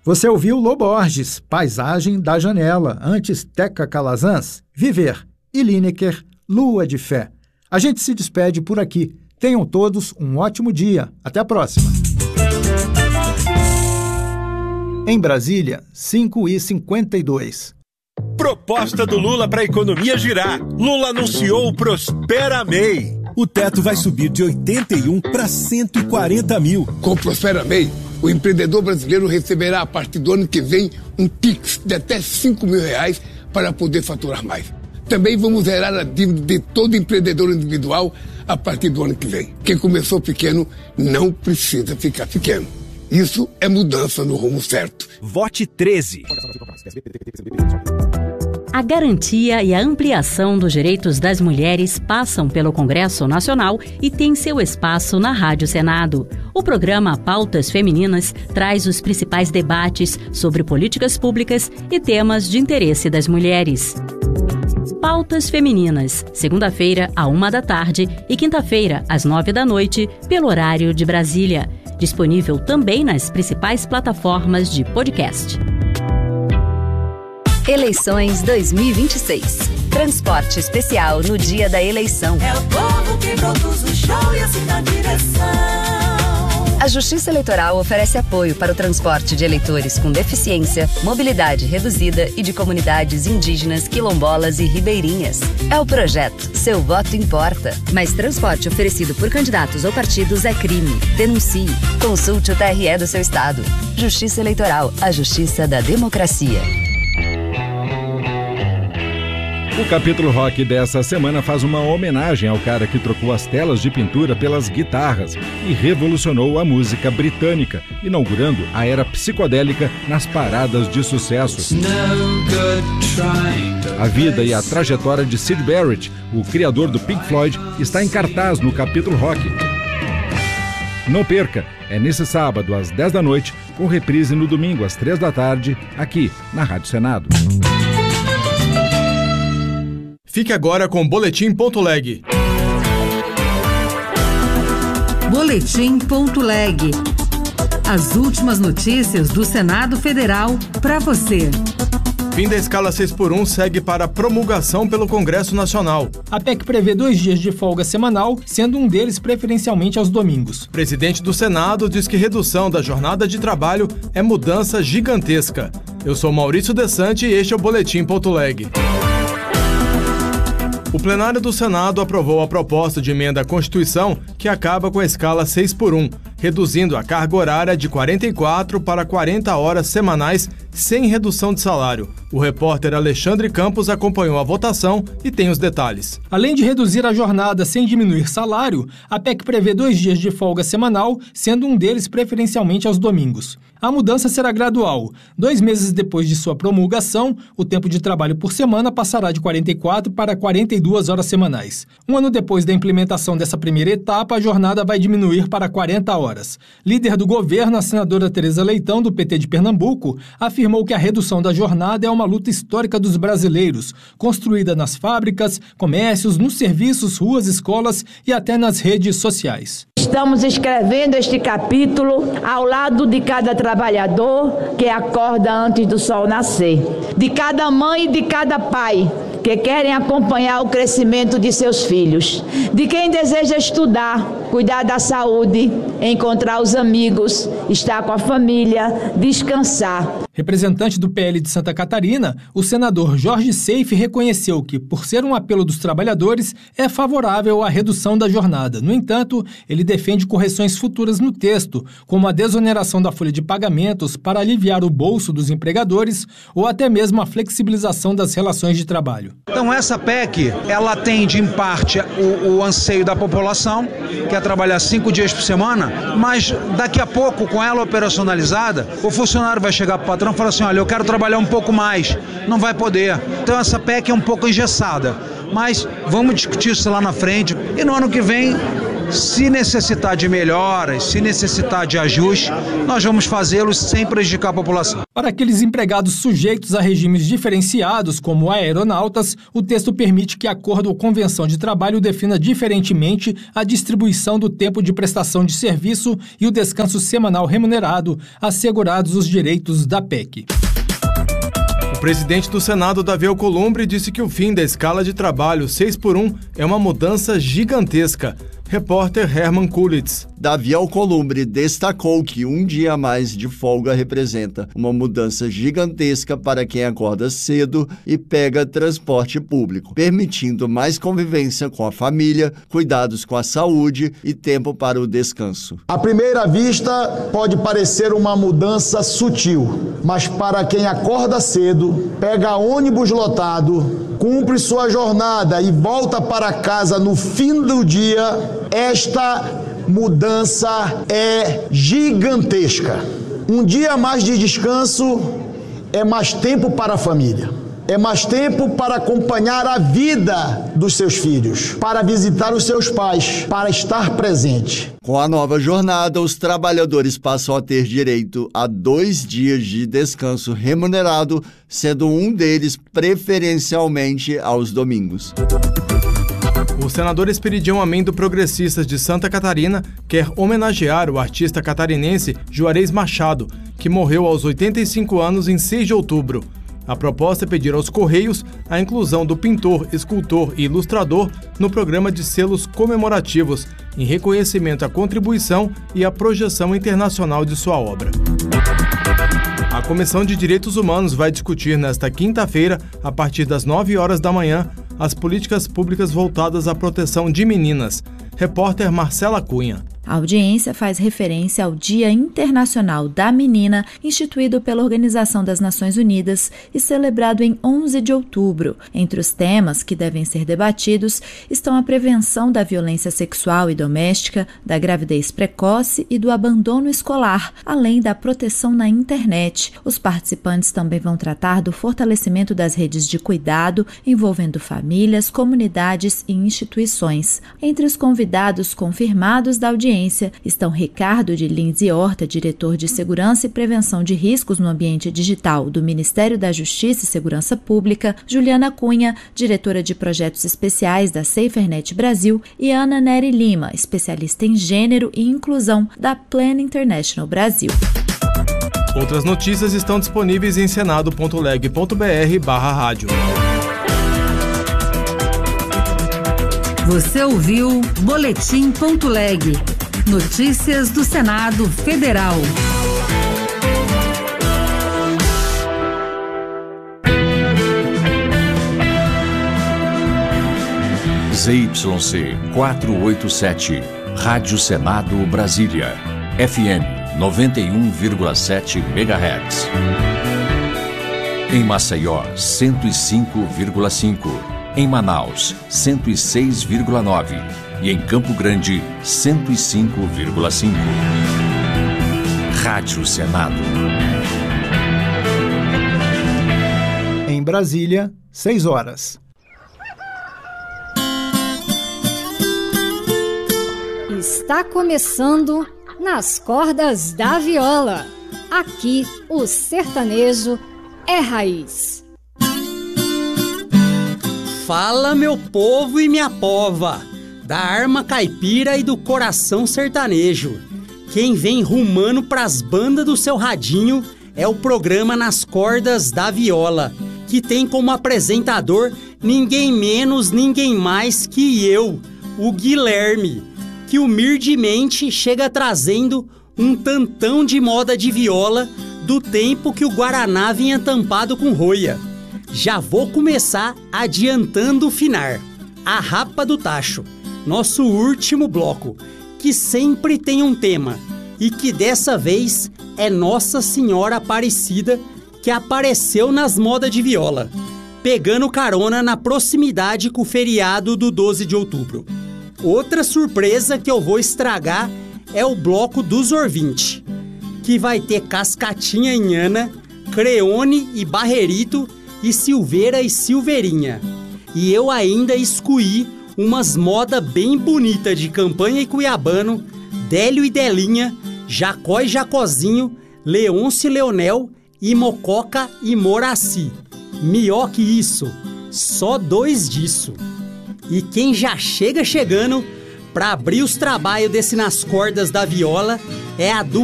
Você ouviu Lô Borges, Paisagem da Janela, antes Teca Calazans, Viver e Lineker, Lua de Fé. A gente se despede por aqui. Tenham todos um ótimo dia. Até a próxima. Em Brasília, 5h52. Proposta do Lula para a economia girar. Lula anunciou o Prospera MEI. O teto vai subir de 81 para 140 mil. Com o Prospera MEI, o empreendedor brasileiro receberá a partir do ano que vem um Pix de até R$5 mil para poder faturar mais. Também vamos zerar a dívida de todo empreendedor individual a partir do ano que vem. Quem começou pequeno não precisa ficar pequeno. Isso é mudança no rumo certo. Vote 13. A garantia e a ampliação dos direitos das mulheres passam pelo Congresso Nacional e tem seu espaço na Rádio Senado. O programa Pautas Femininas traz os principais debates sobre políticas públicas e temas de interesse das mulheres. Pautas Femininas, segunda-feira, à 13h e quinta-feira, às 21h, pelo horário de Brasília. Disponível também nas principais plataformas de podcast. Eleições 2026. Transporte especial no dia da eleição. É o povo que produz o show e assim dá direção. A Justiça Eleitoral oferece apoio para o transporte de eleitores com deficiência, mobilidade reduzida e de comunidades indígenas, quilombolas e ribeirinhas. É o projeto Seu Voto Importa. Mas transporte oferecido por candidatos ou partidos é crime. Denuncie. Consulte o TRE do seu estado. Justiça Eleitoral, a justiça da democracia. O capítulo rock dessa semana faz uma homenagem ao cara que trocou as telas de pintura pelas guitarras e revolucionou a música britânica, inaugurando a era psicodélica nas paradas de sucesso. A vida e a trajetória de Syd Barrett, o criador do Pink Floyd, está em cartaz no capítulo rock. Não perca, é nesse sábado às 10 da noite, com reprise no domingo às 3 da tarde, aqui na Rádio Senado. Fique agora com o Boletim.leg. Boletim.leg. As últimas notícias do Senado Federal para você. Fim da escala 6x1 segue para promulgação pelo Congresso Nacional. A PEC prevê 2 dias de folga semanal, sendo um deles preferencialmente aos domingos. O presidente do Senado diz que redução da jornada de trabalho é mudança gigantesca. Eu sou Maurício Desante e este é o Boletim.leg. O plenário do Senado aprovou a proposta de emenda à Constituição que acaba com a escala 6x1, reduzindo a carga horária de 44 para 40 horas semanais sem redução de salário. O repórter Alexandre Campos acompanhou a votação e tem os detalhes. Além de reduzir a jornada sem diminuir salário, a PEC prevê 2 dias de folga semanal, sendo um deles preferencialmente aos domingos. A mudança será gradual. 2 meses depois de sua promulgação, o tempo de trabalho por semana passará de 44 para 42 horas semanais. 1 ano depois da implementação dessa primeira etapa, a jornada vai diminuir para 40 horas. Líder do governo, a senadora Tereza Leitão, do PT de Pernambuco, afirmou que a redução da jornada é uma luta histórica dos brasileiros, construída nas fábricas, comércios, nos serviços, ruas, escolas e até nas redes sociais. Estamos escrevendo este capítulo ao lado de cada trabalhador que acorda antes do sol nascer, de cada mãe e de cada pai que querem acompanhar o crescimento de seus filhos, de quem deseja estudar, cuidar da saúde, encontrar os amigos, estar com a família, descansar. Representante do PL de Santa Catarina, o senador Jorge Seife reconheceu que, por ser um apelo dos trabalhadores, é favorável à redução da jornada. No entanto, ele defende correções futuras no texto, como a desoneração da folha de pagamentos para aliviar o bolso dos empregadores ou até mesmo a flexibilização das relações de trabalho. Então essa PEC, ela atende em parte o anseio da população, que é trabalhar 5 dias por semana, mas daqui a pouco, com ela operacionalizada, o funcionário vai chegar para o patrão e falar assim, olha, eu quero trabalhar um pouco mais, não vai poder. Então essa PEC é um pouco engessada, mas vamos discutir isso lá na frente e no ano que vem Se necessitar de melhoras, se necessitar de ajuste, nós vamos fazê-los sem prejudicar a população. Para aqueles empregados sujeitos a regimes diferenciados, como aeronautas, o texto permite que acordo ou convenção de trabalho defina diferentemente a distribuição do tempo de prestação de serviço e o descanso semanal remunerado, assegurados os direitos da PEC. O presidente do Senado, Davi Alcolumbre, disse que o fim da escala de trabalho 6x1 é uma mudança gigantesca. Repórter Herman Kulitz. Davi Alcolumbre destacou que um dia a mais de folga representa uma mudança gigantesca para quem acorda cedo e pega transporte público, permitindo mais convivência com a família, cuidados com a saúde e tempo para o descanso. À primeira vista, pode parecer uma mudança sutil, mas para quem acorda cedo, pega ônibus lotado, cumpre sua jornada e volta para casa no fim do dia, esta mudança é gigantesca. Um dia a mais de descanso é mais tempo para a família. É mais tempo para acompanhar a vida dos seus filhos, para visitar os seus pais, para estar presente. Com a nova jornada, os trabalhadores passam a ter direito a 2 dias de descanso remunerado, sendo um deles preferencialmente aos domingos. O senador Esperidião Amendo Progressistas de Santa Catarina quer homenagear o artista catarinense Juarez Machado, que morreu aos 85 anos em 6 de outubro. A proposta é pedir aos Correios a inclusão do pintor, escultor e ilustrador no programa de selos comemorativos, em reconhecimento à contribuição e à projeção internacional de sua obra. A Comissão de Direitos Humanos vai discutir nesta quinta-feira, a partir das 9 horas da manhã, as políticas públicas voltadas à proteção de meninas. Repórter Marcela Cunha. A audiência faz referência ao Dia Internacional da Menina, instituído pela Organização das Nações Unidas e celebrado em 11 de outubro. Entre os temas que devem ser debatidos estão a prevenção da violência sexual e doméstica, da gravidez precoce e do abandono escolar, além da proteção na internet. Os participantes também vão tratar do fortalecimento das redes de cuidado, envolvendo famílias, comunidades e instituições. Entre os convidados confirmados da audiência estão Ricardo de Lins e Horta, diretor de Segurança e Prevenção de Riscos no Ambiente Digital do Ministério da Justiça e Segurança Pública, Juliana Cunha, diretora de Projetos Especiais da SaferNet Brasil, e Ana Nery Lima, especialista em Gênero e Inclusão da Plan International Brasil. Outras notícias estão disponíveis em senado.leg.br/rádio. Você ouviu Boletim.leg. Notícias do Senado Federal. ZYC 487, Rádio Senado Brasília, FM 91,7 MHz. Em Maceió, 105,5. Em Manaus, 106,9. E em Campo Grande, 105,5. Rádio Senado. Em Brasília, 6 horas. Está começando Nas Cordas da Viola. Aqui o sertanejo é raiz. Fala, meu povo e minha pova, da arma caipira e do coração sertanejo. Quem vem rumando pras bandas do seu radinho é o programa Nas Cordas da Viola, que tem como apresentador ninguém menos, ninguém mais que eu, o Guilherme, que humildemente chega trazendo um tantão de moda de viola do tempo que o Guaraná vinha tampado com roia. Já vou começar adiantando o finar, a Rapa do Tacho, nosso último bloco, que sempre tem um tema e que dessa vez é Nossa Senhora Aparecida, que apareceu nas modas de viola, pegando carona na proximidade com o feriado do 12 de outubro. Outra surpresa que eu vou estragar é o bloco dos Orvinte, que vai ter Cascatinha e Nhana, Creone e Barrerito, e Silveira e Silveirinha. E eu ainda excluí umas moda bem bonita de Campanha e Cuiabano, Délio e Delinha, Jacó e Jacozinho, Leôncio e Leonel, e Mococa e Moraci. Melhor que isso, só 2 disso. E quem já chega chegando pra abrir os trabalhos desse Nas Cordas da Viola é a dupla